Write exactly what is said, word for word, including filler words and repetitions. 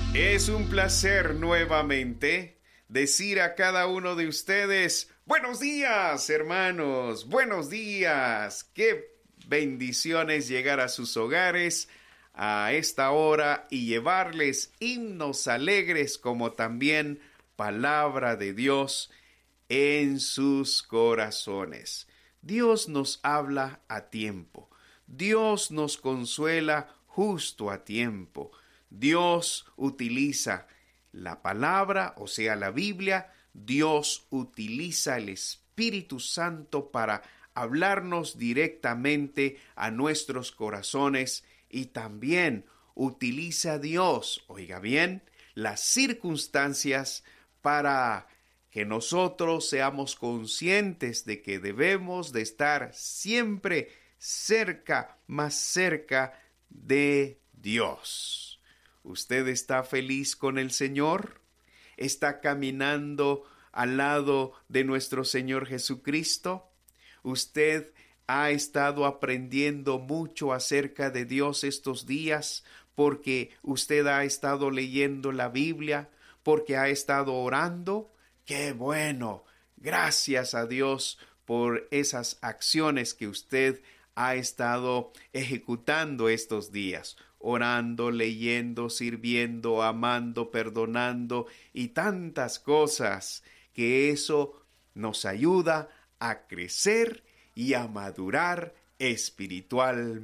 Es un placer nuevamente decir a cada uno de ustedes, buenos días, hermanos, buenos días. Qué bendiciones llegar a sus hogares a esta hora y llevarles himnos alegres como también palabra de Dios en sus corazones. Dios nos habla a tiempo. Dios nos consuela justo a tiempo. Dios utiliza la palabra, o sea, la Biblia. Dios utiliza el Espíritu Santo para hablarnos directamente a nuestros corazones y también utiliza Dios, oiga bien, las circunstancias para que nosotros seamos conscientes de que debemos de estar siempre cerca, más cerca de Dios. ¿Usted está feliz con el Señor? ¿Está caminando al lado de nuestro Señor Jesucristo? ¿Usted ha estado aprendiendo mucho acerca de Dios estos días porque usted ha estado leyendo la Biblia, porque ha estado orando? ¡Qué bueno! Gracias a Dios por esas acciones que usted ha estado ejecutando estos días, orando, leyendo, sirviendo, amando, perdonando y tantas cosas, que eso nos ayuda a crecer y a madurar espiritualmente.